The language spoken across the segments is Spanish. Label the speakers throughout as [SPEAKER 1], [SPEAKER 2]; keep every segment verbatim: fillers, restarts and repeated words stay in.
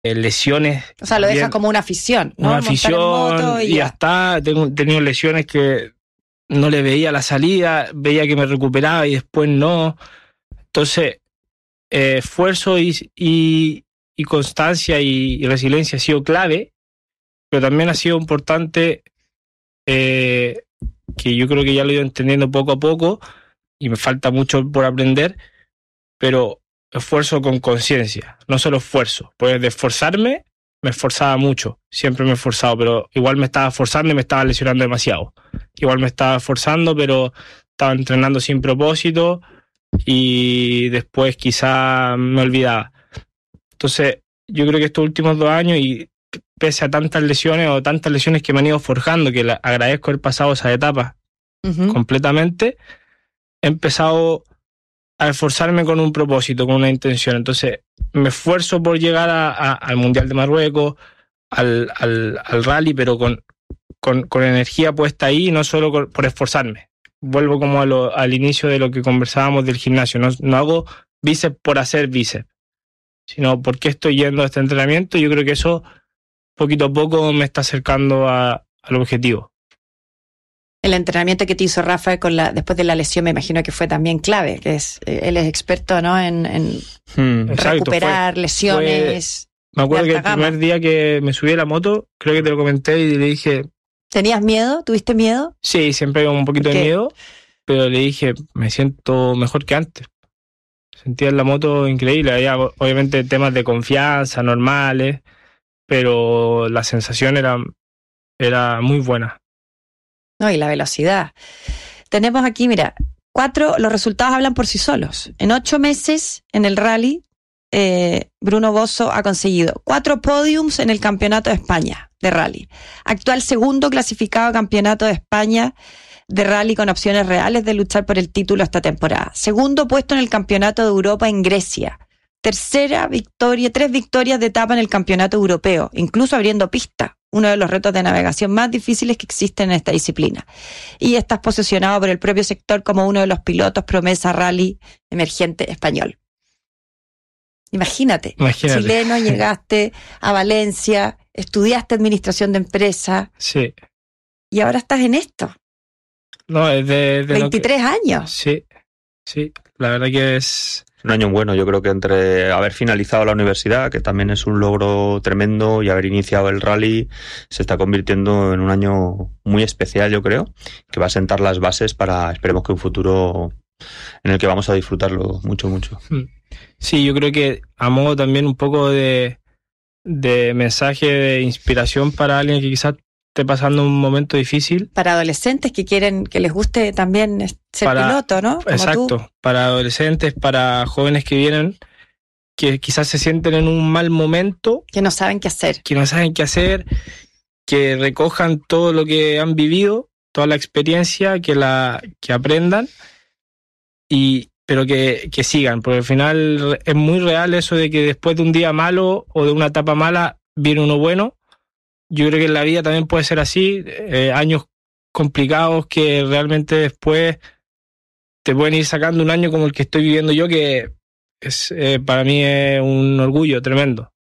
[SPEAKER 1] eh, lesiones.
[SPEAKER 2] O sea, lo
[SPEAKER 1] bien,
[SPEAKER 2] dejas como una afición, ¿no?
[SPEAKER 1] Una
[SPEAKER 2] Montar en
[SPEAKER 1] afición
[SPEAKER 2] moto y,
[SPEAKER 1] y
[SPEAKER 2] ya.
[SPEAKER 1] hasta tengo he tenido lesiones que no le veía la salida, veía que me recuperaba y después no. Entonces, eh, esfuerzo y, y, y constancia y, y resiliencia ha sido clave, pero también ha sido importante, eh, que yo creo que ya lo he ido entendiendo poco a poco y me falta mucho por aprender, pero esfuerzo con conciencia, no solo esfuerzo, pues de esforzarme me esforzaba mucho, siempre me he esforzado, pero igual me estaba esforzando y me estaba lesionando demasiado. Igual me estaba esforzando, pero estaba entrenando sin propósito y después quizá me olvidaba. Entonces, yo creo que estos últimos dos años, y pese a tantas lesiones o tantas lesiones que me han ido forjando, que la, agradezco haber pasado esa etapa uh-huh. completamente, he empezado a esforzarme con un propósito, con una intención. Entonces, me esfuerzo por llegar a, a, al Mundial de Marruecos, al, al, al rally, pero con, con, con energía puesta ahí, no solo con, por esforzarme. Vuelvo como a lo, al inicio de lo que conversábamos del gimnasio. No, no hago bíceps por hacer bíceps, sino porque estoy yendo a este entrenamiento. Yo creo que eso, poquito a poco, me está acercando a, al objetivo.
[SPEAKER 2] El entrenamiento que te hizo Rafa con la, después de la lesión, me imagino que fue también clave, que es eh, él es experto, ¿no? En, en hmm, recuperar fue, lesiones.
[SPEAKER 1] Fue, me acuerdo que el
[SPEAKER 2] gama.
[SPEAKER 1] primer día que me subí a la moto, creo que te lo comenté y le dije...
[SPEAKER 2] ¿Tenías miedo? ¿Tuviste miedo?
[SPEAKER 1] Sí, siempre un poquito de miedo, pero le dije, me siento mejor que antes. Sentía en la moto increíble, había obviamente temas de confianza normales, pero la sensación era, era muy buena.
[SPEAKER 2] No, y la velocidad. Tenemos aquí, mira, cuatro, los resultados hablan por sí solos. En ocho meses en el rally, eh, Bruno Bosso ha conseguido cuatro podiums en el Campeonato de España de rally. Actual segundo clasificado a Campeonato de España de rally con opciones reales de luchar por el título esta temporada. Segundo puesto en el Campeonato de Europa en Grecia. Tercera victoria, tres victorias de etapa en el Campeonato Europeo, incluso abriendo pista, uno de los retos de navegación más difíciles que existen en esta disciplina. Y estás posicionado por el propio sector como uno de los pilotos promesa rally emergente español. Imagínate,
[SPEAKER 1] Imagínate.
[SPEAKER 2] chileno, llegaste a Valencia, estudiaste administración de empresas.
[SPEAKER 1] Sí.
[SPEAKER 2] Y ahora estás en esto.
[SPEAKER 1] No, es de, de
[SPEAKER 2] veintitrés
[SPEAKER 1] que,
[SPEAKER 2] años.
[SPEAKER 1] Sí, sí, la verdad que es...
[SPEAKER 3] Un año bueno, yo creo que entre haber finalizado la universidad, que también es un logro tremendo, y haber iniciado el rally, se está convirtiendo en un año muy especial, yo creo, que va a sentar las bases para, esperemos que un futuro en el que vamos a disfrutarlo mucho, mucho.
[SPEAKER 1] Sí, yo creo que a modo también un poco de, de mensaje de inspiración para alguien que quizás esté pasando un momento difícil.
[SPEAKER 2] Para adolescentes que quieren, que les guste también ser
[SPEAKER 1] para,
[SPEAKER 2] piloto, ¿no? Como
[SPEAKER 1] exacto,
[SPEAKER 2] tú.
[SPEAKER 1] Para adolescentes, para jóvenes que vienen, que quizás se sienten en un mal momento.
[SPEAKER 2] Que no saben qué hacer.
[SPEAKER 1] Que no saben qué hacer, que recojan todo lo que han vivido, toda la experiencia, que la que aprendan, y pero que, que sigan, porque al final es muy real eso de que después de un día malo o de una etapa mala viene uno bueno. Yo creo que en la vida también puede ser así, eh, años complicados que realmente después te pueden ir sacando un año como el que estoy viviendo yo, que es eh, para mí es un orgullo tremendo.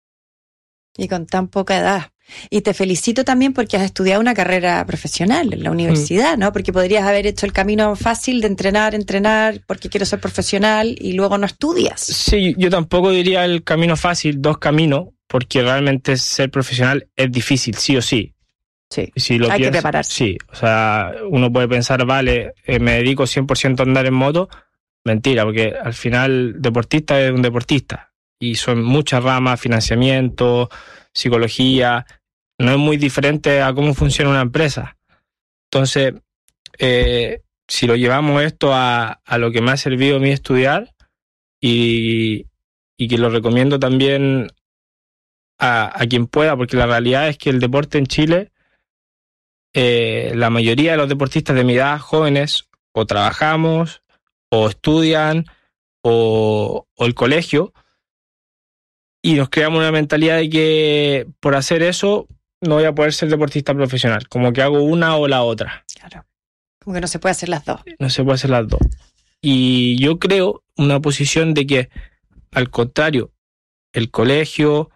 [SPEAKER 2] Y con tan poca edad. Y te felicito también porque has estudiado una carrera profesional en la universidad, mm. ¿no? Porque podrías haber hecho el camino fácil de entrenar, entrenar, porque quiero ser profesional, y luego no estudias.
[SPEAKER 1] Sí, yo tampoco diría el camino fácil, dos caminos, porque realmente ser profesional es difícil, sí o sí.
[SPEAKER 2] Sí,
[SPEAKER 1] si lo
[SPEAKER 2] hay
[SPEAKER 1] piensas,
[SPEAKER 2] que prepararse.
[SPEAKER 1] Sí, o sea, uno puede pensar, vale, eh, me dedico cien por ciento a andar en moto. Mentira, porque al final deportista es un deportista. Y son muchas ramas, financiamiento, psicología. No es muy diferente a cómo funciona una empresa. Entonces, eh, si lo llevamos esto a, a lo que me ha servido a mí estudiar, y, y que lo recomiendo también a, a quien pueda, porque la realidad es que el deporte en Chile, eh, la mayoría de los deportistas de mi edad, jóvenes, o trabajamos, o estudian, o, o el colegio, y nos creamos una mentalidad de que por hacer eso no voy a poder ser deportista profesional, como que hago una o la otra.
[SPEAKER 2] Claro, como que no se puede hacer las dos.
[SPEAKER 1] No se puede hacer las dos. Y yo creo una posición de que, al contrario, el colegio,